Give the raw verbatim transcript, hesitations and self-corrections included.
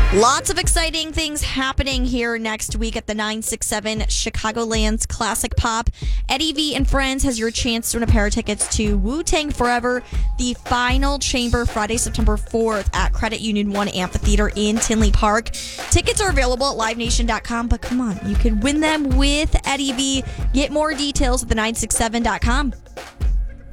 Lots of exciting things happening here next week at the nine six seven Chicagoland's Classic Pop. Eddie V and Friends has your chance to win a pair of tickets to Wu-Tang Forever, the final chamber, Friday, September fourth at Credit Union one Amphitheater in Tinley Park. Tickets are available at live nation dot com, but come on, you could win them with Eddie V. Get more details at the nine six seven dot com.